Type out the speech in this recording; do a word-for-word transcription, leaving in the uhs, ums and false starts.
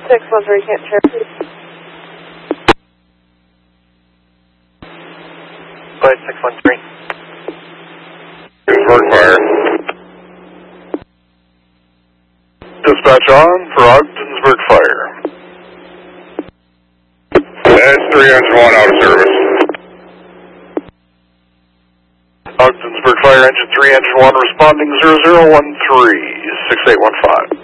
six one three, can't share. Flight six one three. Ogdensburg Fire. Dispatch on for Ogdensburg Fire. That's three engine one out of service. Ogdensburg Fire, engine three, engine one, responding zero zero one three, six eight one five.